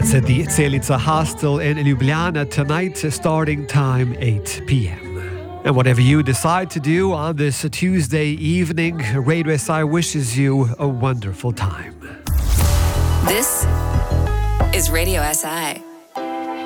That's at the Celica Hostel in Ljubljana tonight, starting time 8 p.m. And whatever you decide to do on this Tuesday evening, Radio SI wishes you a wonderful time. This is Radio SI.